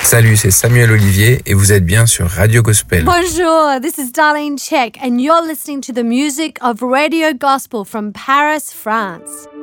Salut, c'est Samuel Olivier et vous êtes bien sur Radio Gospel. Bonjour, this is Darlene Check and you're listening to the music of Radio Gospel from Paris, France.